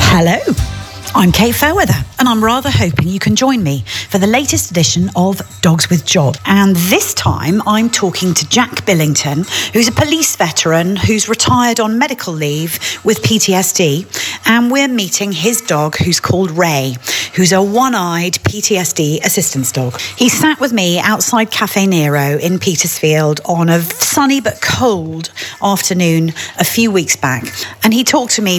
Hello, I'm Kate Fairweather, and I'm rather hoping you can join me for the latest edition of Dogs with Job. And this time I'm talking to Jack Billington, who's a police veteran who's retired on medical leave with PTSD, and we're meeting his dog, who's called Ray, who's a one-eyed PTSD assistance dog. He sat with me outside Cafe Nero in Petersfield on a sunny but cold afternoon a few weeks back, and he talked to me